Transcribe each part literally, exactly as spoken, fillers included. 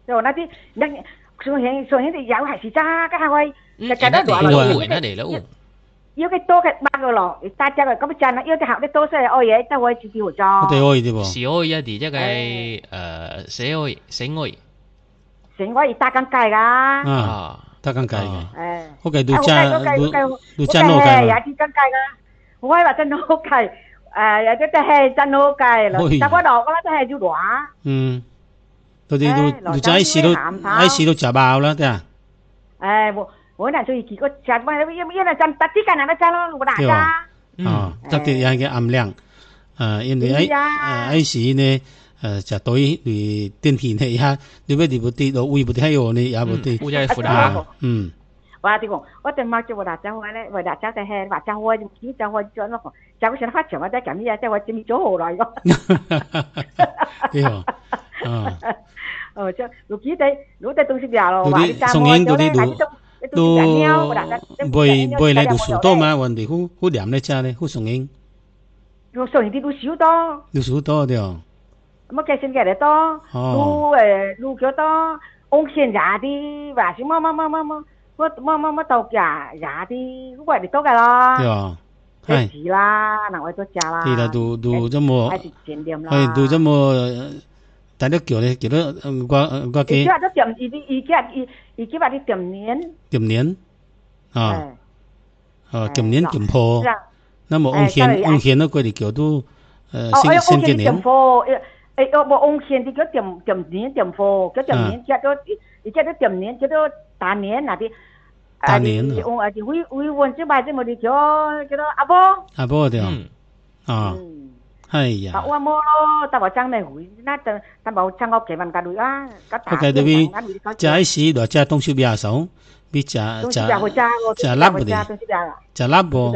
rồi nó đi đang xuống hiện xuống hiện thì giáo hải sĩ cha cái hai quay cái cái đó đoạn là ủi nó để là ủi yêu cái tô cái ba cái lọ ta cha rồi có biết cha nó yêu cái hậu cái tô sẽ ôi vậy ta quay chỉ hiểu cho cái ôi đi bộ xí ôi á thì chắc cái ờ xế ôi xế ôi xế ôi ta căng cài ra à ta căng cài cái ok đủ cha đủ cha nô cài mà chỉ căng cài ra quay vào chân nô cài à cái cái hè chân nô cài là ta có đỏ có lá hè chú đỏ ừ tôi đi đủ đủ cha ai xí đâu ai xí đâu trả bao đó thế à à bữa nay tôi chỉ có chặt mà bây giờ là chặt tắt cái này nó chặt nó đã ra à tắt thì cái âm lượng à因为ai ai xí呢呃就對你電器呢呀，你不你不對到位不對有呢，也不對， 物價負擔， 嗯。 話啲講，我哋買咗個辣椒花咧，為辣椒嘅係辣椒花，幾椒花咗咯，椒花想發長啊，得咁嘢，即係話整咗好耐個。 對啊，啊。 哦，即係攞幾啲攞啲東西嚟咯， 話啲送應嗰啲都都背背嚟都數多嘛，問題好好黏咧啫咧，好送應。 送應啲都少多。 都少多啲哦。 mất cái xin cái đấy to, lu lu kiểu to, ông xin giá đi và chỉ mà mà mà mà mà mà mà mà tàu giá giá đi, cũng vậy thì tốt cái lo. Dạ. Hay. Chỉ là nào ai tốt giá là. Thì là đủ đủ cho mua. Hay tiền điểm là. Hay đủ cho mua. Tại nó kiểu này kiểu đó qua qua cái. Ý cái đó tiệm ý ý cái ý ý cái bạn đi tiệm niên. Tiệm niên. À. Ờ tiệm niên tiệm phô. Nó mà ông hiền ông hiền nó quay đi kiểu tu. Sinh sinh cái niên. Ê, bộ ông hiện thì cái tiệm tiệm niên tiệm phô, cái tiệm niên cái đó cái đó tiệm niên cái đó tà niên là đi. Tà niên. Ông ở thì huy huy vốn chứ bài chứ mà đi cho cái đó à bố. À bố đấy à. À. Hay à. Bảo mua ta bảo trang này huy, na ta ta bảo trang ngọc cái bàn cà đuôi á, cái tà. Ok, tại vì trái xí đó trái đông siêu bia sống, bị trả trả trả lắp rồi đi. Trả lắp bố.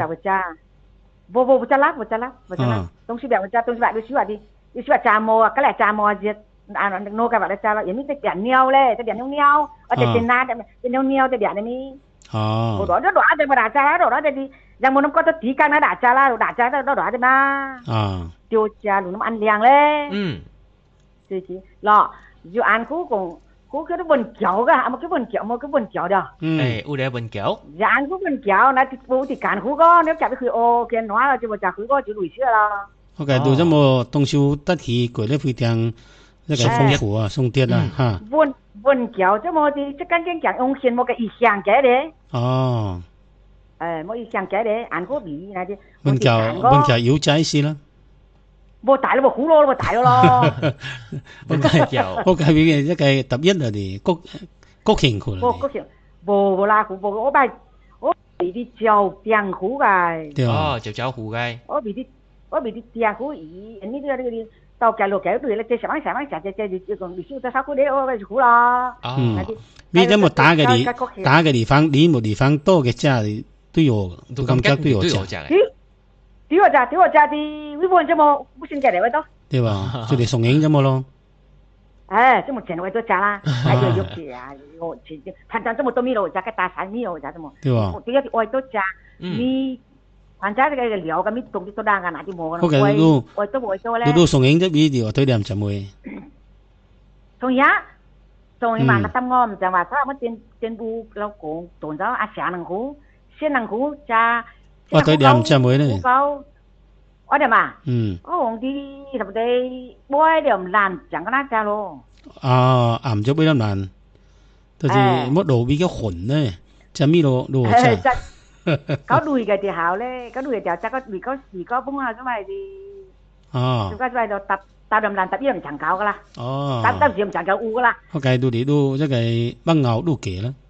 Vô vô trả lắp vô trả lắp vô trả lắp. Đông siêu bia vô trả đông siêu bia đuôi siêu đi. Ý là trà mò, cái này trà mò diệt, à nô cái bảo là trà là, giống như cái biển neo lên, cái biển neo neo, ở trên trên na, cái neo neo cái biển này mi. À. Đó đó đó, để mà đả trà đó đó thì, rằng một năm có tí càng nó đả trà là, đả trà đó đó đó thì mà. À. Tiêu trà lúc nó ăn liền lên. Ừ. Thì chỉ, lọ, dù ăn cú cũng, cú cái nó bần kéo cả, một cái bần kéo, một cái bần kéo đó. Ừ. Ê, u đế bần kéo. Dạ ăn cú bần kéo, nó thì bố thì cản cú có, nếu chả biết khử ô, kia nói là chứ mà chả khử có, chứ đuổi xưa là. Ok, đủ cho một đông siêu tất khí của lớp phi tiếng rất cái phong phú à, sung tiết à, ha. Vốn vốn kéo cho một thì chắc chắn chẳng ông xin một cái ý sáng cái đấy. Ồ. Ờ, một ý sáng cái đấy, ăn có bị này đi. Vốn kéo vốn kéo yếu trái xí lắm. Vô tải là vô khú lô, vô tải lo. Vốn kéo. Ok, vì cái cái tập nhất là thì cốt cốt hình của. Vô cốt hình. Vô vô la khú vô, ô bài, ô bị đi trèo tiếng khú gai. Ờ, trèo trèo khú gai. Ô bị đi ở bị đi tia khú ý, anh đi đi đi tàu kéo lô kéo đuổi là chơi sáng sáng sáng chạy chạy đi còn đi siêu ta sao khú đấy ô cái khú lo. Bây giờ một đá cái đi đá cái địa phương đi một địa phương to cái cha thì都有都感觉都有价。 都有价，都有价的，微博这么不新改的味道。 對吧？就嚟送影啫嘛咯。 哎，這麼錢位都價啦，還有肉嘅啊，我錢反正這麼多米咯，價個大餐米咯，價這麼。 對吧？ 對呀，外都價，米。反正cái liệu cái mít tụng cái tôi đang ăn thì mua nó quay du quay tôi quay tôi lên du song影啫video tôi đem chậm mùi song giá song mà nó tâm ngon chẳng mà sao mất tiền tiền bu lâu cổ tổn giáo à xả năng cú xuyên năng cú cha ờ tôi đem chậm mùi này câu ở đây mà ừ ông đi làm đây bôi điểm làm chẳng có nát cha luôn à ẩm cho bôi làm làm tôi chỉ mất đồ bị cái khuẩn này chả mi đồ đồ chả có đùi cái thì hảo đấy, có đùi thì chắc có vì có gì có bông hoa cái này thì chúng ta phải tập tập đầm làm tập yếm chẳng cao cái là tập tập yếm chẳng cao u cái là ok đùi đi đùi chắc cái băng ngầu đùi kể lắm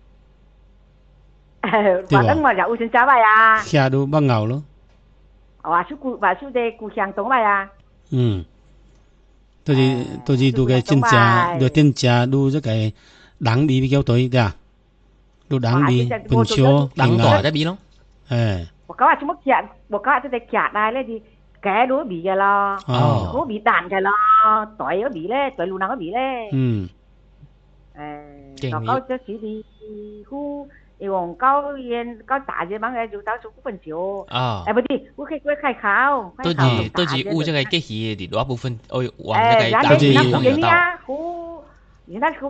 và đằng ngoài u xin cháo bài à kia đùi băng ngầu luôn và số cụ và số đây cụ hàng tống bài à ừ tôi chỉ tôi chỉ đùi cái chân trà đùi chân trà đùi chắc cái đắng bị bị kéo tới đấy à đồ đáng đi bình chiếu đáng tỏi đã bị lắm eh bộ các bạn chỉ mất chặt bộ các bạn sẽ chặt đây lấy đi cái đối bị cái lo đối bị đạn cái lo tỏi nó bị đấy tỏi lù nào nó bị đấy ừ nó có cho chỉ đi khu yêu cao yên cao trả gì bằng cái chúng ta số bình chiếu à bởi vì khu khi quay khai khảo tôi chỉ tôi chỉ u cho cái cái gì thì đó bộ phận ôi hoàng cái cái tôi chỉ khu